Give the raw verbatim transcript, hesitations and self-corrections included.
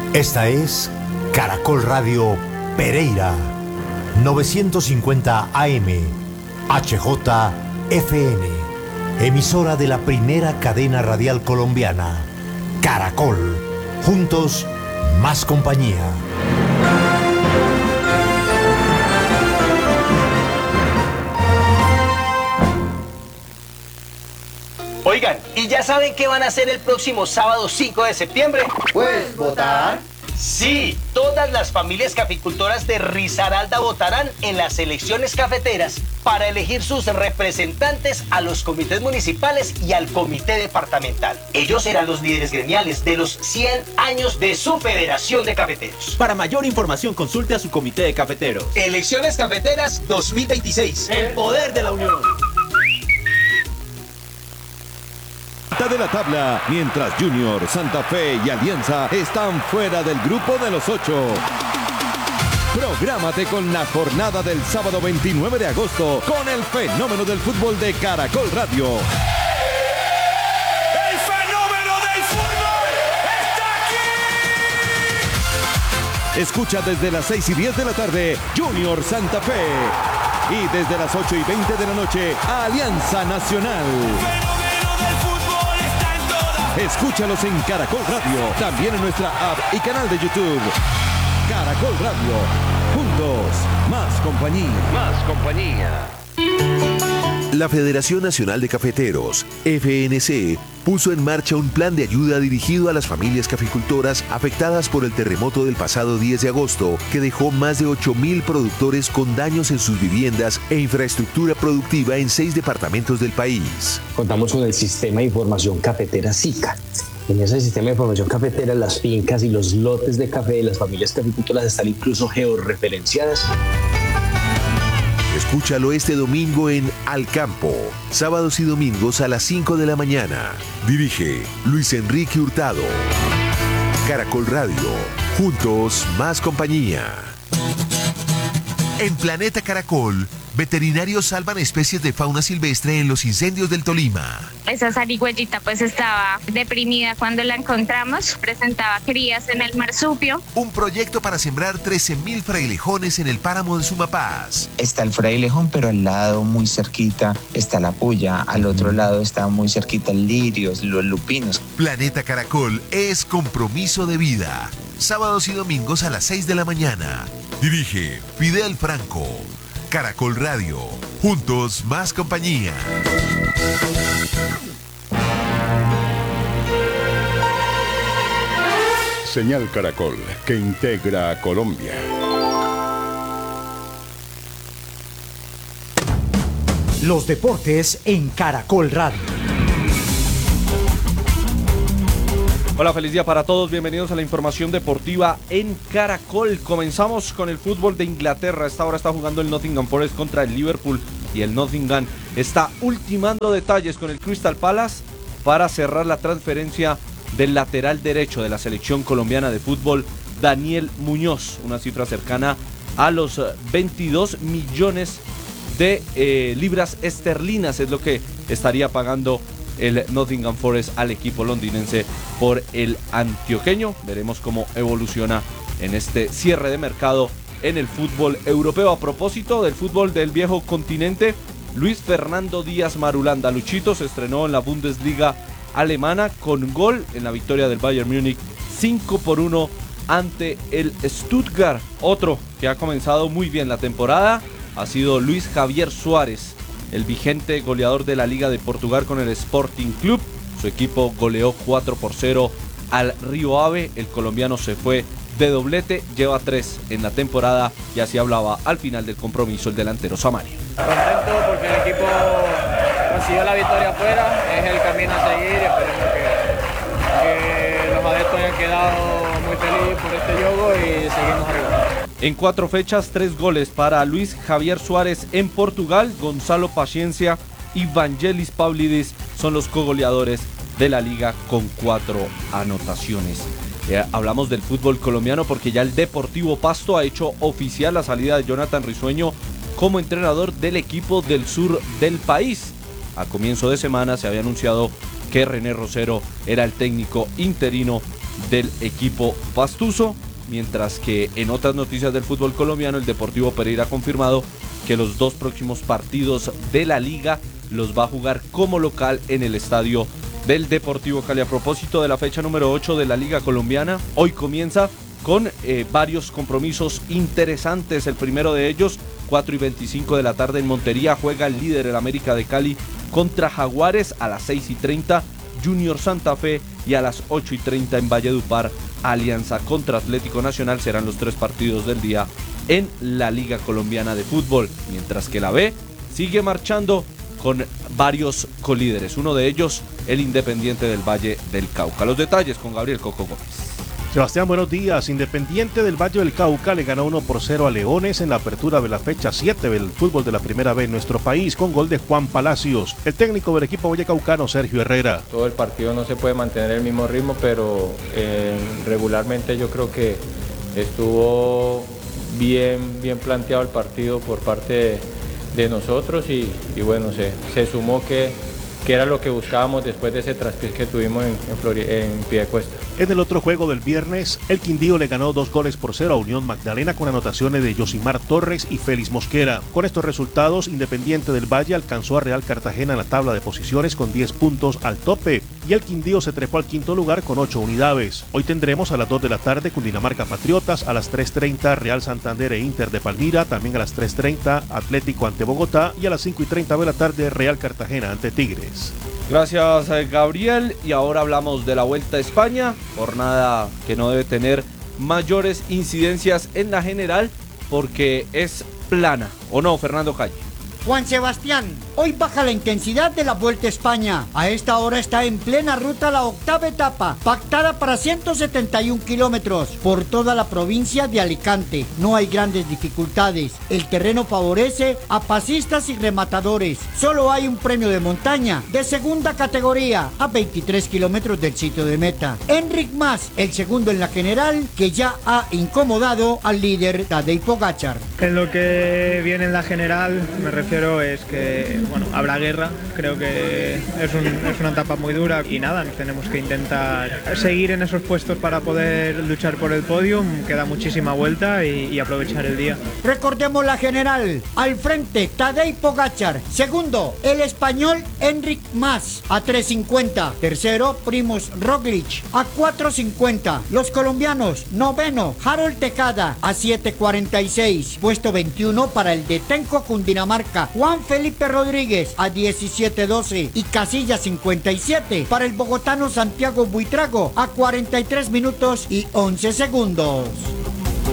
Esta es Caracol Radio Pereira, novecientos cincuenta A M, H J F N, emisora de la primera cadena radial colombiana. Caracol, juntos, más compañía. Oigan, ¿y ya saben qué van a hacer el próximo sábado cinco de septiembre? Pues, ¿votar? Sí, todas las familias caficultoras de Risaralda votarán en las elecciones cafeteras para elegir sus representantes a los comités municipales y al comité departamental. Ellos serán los líderes gremiales de los cien años de su Federación de Cafeteros. Para mayor información, consulte a su comité de cafeteros. Elecciones Cafeteras dos mil veintiséis. El poder de la unión. De la tabla, mientras Junior, Santa Fe y Alianza están fuera del grupo de los ocho. Prográmate con la jornada del sábado veintinueve de agosto con el fenómeno del fútbol de Caracol Radio. ¡El fenómeno del fútbol está aquí! Escucha desde las seis y diez de la tarde Junior Santa Fe y desde las ocho y veinte de la noche Alianza Nacional. Escúchalos en Caracol Radio, también en nuestra app y canal de YouTube. Caracol Radio, juntos, más compañía. Más compañía. La Federación Nacional de Cafeteros, F N C, puso en marcha un plan de ayuda dirigido a las familias caficultoras afectadas por el terremoto del pasado diez de agosto, que dejó más de ocho mil productores con daños en sus viviendas e infraestructura productiva en seis departamentos del país. Contamos con el Sistema de Información Cafetera SICA. En ese sistema de información cafetera, las fincas y los lotes de café de las familias caficultoras están incluso georreferenciadas. Escúchalo este domingo en Al Campo, sábados y domingos a las cinco de la mañana. Dirige Luis Enrique Hurtado. Caracol Radio, juntos, más compañía. En Planeta Caracol, veterinarios salvan especies de fauna silvestre en los incendios del Tolima. Esa zarigüeyita pues estaba deprimida cuando la encontramos, presentaba crías en el marsupio. Un proyecto para sembrar trece mil frailejones en el páramo de Sumapaz. Está el frailejón, pero al lado, muy cerquita, está la puya. Al otro lado está muy cerquita el lirio, los lupinos. Planeta Caracol es compromiso de vida. Sábados y domingos a las seis de la mañana. Dirige Fidel Franco. Caracol Radio, juntos más compañía. Señal Caracol, que integra a Colombia. Los deportes en Caracol Radio. Hola, feliz día para todos, bienvenidos a la información deportiva en Caracol. Comenzamos con el fútbol de Inglaterra. A esta hora está jugando el Nottingham Forest contra el Liverpool y el Nottingham está ultimando detalles con el Crystal Palace para cerrar la transferencia del lateral derecho de la selección colombiana de fútbol, Daniel Muñoz, una cifra cercana a los veintidós millones de eh, libras esterlinas es lo que estaría pagando el Nottingham Forest al equipo londinense por el antioqueño. Veremos cómo evoluciona en este cierre de mercado en el fútbol europeo. A propósito del fútbol del viejo continente, Luis Fernando Díaz Marulanda, Luchito, se estrenó en la Bundesliga alemana con gol en la victoria del Bayern Múnich cinco por uno ante el Stuttgart. Otro que ha comenzado muy bien la temporada ha sido Luis Javier Suárez, el vigente goleador de la Liga de Portugal con el Sporting Club. Su equipo goleó cuatro por cero al Río Ave. El colombiano se fue de doblete, lleva tres en la temporada y así hablaba al final del compromiso el delantero Samario. Contento porque el equipo consiguió la victoria afuera, es el camino a seguir y esperemos que, que los adeptos hayan quedado muy felices por este juego y seguimos arriba. En cuatro fechas, tres goles para Luis Javier Suárez en Portugal. Gonzalo Paciencia y Vangelis Pavlidis son los cogoleadores de la liga con cuatro anotaciones. Eh, hablamos del fútbol colombiano porque ya el Deportivo Pasto ha hecho oficial la salida de Jonathan Risueño como entrenador del equipo del sur del país. A comienzo de semana se había anunciado que René Rosero era el técnico interino del equipo pastuso, mientras que en otras noticias del fútbol colombiano, el Deportivo Pereira ha confirmado que los dos próximos partidos de la liga los va a jugar como local en el estadio del Deportivo Cali. A propósito de la fecha número ocho de la Liga Colombiana, hoy comienza con eh, varios compromisos interesantes. El primero de ellos, cuatro y veinticinco de la tarde en Montería, juega el líder, el América de Cali, contra Jaguares. A las seis y treinta, Junior Santa Fe, y a las ocho y treinta en Valledupar, Alianza contra Atlético Nacional. Serán los tres partidos del día en la Liga Colombiana de Fútbol, mientras que la B sigue marchando con varios colíderes, uno de ellos el Independiente del Valle del Cauca. Los detalles con Gabriel Coco Gómez. Sebastián, buenos días. Independiente del Valle del Cauca le ganó uno por cero a Leones en la apertura de la fecha siete del fútbol de la primera B en nuestro país, con gol de Juan Palacios. El técnico del equipo vallecaucano, Sergio Herrera. Todo el partido no se puede mantener el mismo ritmo, pero eh, regularmente yo creo que estuvo bien, bien planteado el partido por parte de, de nosotros y, y bueno, se, se sumó que, que era lo que buscábamos después de ese traspiés que tuvimos en, en, Flori, en Piedecuesta. En el otro juego del viernes, el Quindío le ganó dos goles por cero a Unión Magdalena con anotaciones de Yosimar Torres y Félix Mosquera. Con estos resultados, Independiente del Valle alcanzó a Real Cartagena en la tabla de posiciones con diez puntos al tope y el Quindío se trepó al quinto lugar con ocho unidades. Hoy tendremos a las dos de la tarde Cundinamarca Patriotas, a las tres treinta Real Santander e Inter de Palmira, también a las tres treinta Atlético ante Bogotá y a las cinco y treinta de la tarde Real Cartagena ante Tigres. Gracias, Gabriel. Y ahora hablamos de la Vuelta a España, jornada que no debe tener mayores incidencias en la general porque es plana, ¿o no, Fernando Calle? Juan Sebastián, hoy baja la intensidad de la Vuelta a España. A esta hora está en plena ruta la octava etapa, pactada para ciento setenta y un kilómetros por toda la provincia de Alicante. No hay grandes dificultades. El terreno favorece a pasistas y rematadores. Solo hay un premio de montaña de segunda categoría a veintitrés kilómetros del sitio de meta. Enric Mas, el segundo en la general, que ya ha incomodado al líder Tadej Pogačar. En lo que viene en la general, me refiero es que bueno, habrá guerra, creo que es, un, es una etapa muy dura y nada, tenemos que intentar seguir en esos puestos para poder luchar por el podio, queda muchísima vuelta y, y aprovechar el día. Recordemos la general, al frente Tadej Pogačar, segundo el español Enric Mas a tres cincuenta, tercero Primož Roglič a cuatro cincuenta, los colombianos noveno Harold Tejada a siete cuarenta y seis, puesto veintiuno para el de Tenco Cundinamarca Juan Felipe Rodríguez a diecisiete doce y casilla cincuenta y siete para el bogotano Santiago Buitrago a cuarenta y tres minutos y once segundos.